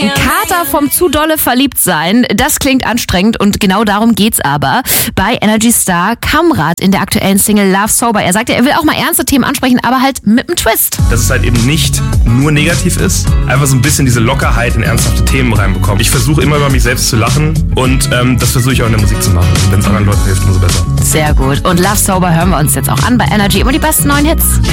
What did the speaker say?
Ein Kater vom zu dolle verliebt sein, das klingt anstrengend und genau darum geht's aber bei Energy Star Kamrat in der aktuellen Single Love Sober. Er sagt ja, er will auch mal ernste Themen ansprechen, aber halt mit einem Twist. Dass es halt eben nicht nur negativ ist, einfach so ein bisschen diese Lockerheit in ernsthafte Themen reinbekommen. Ich versuche immer über mich selbst zu lachen und das versuche ich auch in der Musik zu machen. Und wenn es anderen Leuten hilft, umso besser. Sehr gut. Und Love Sober hören wir uns jetzt auch an bei Energy. Immer die besten neuen Hits.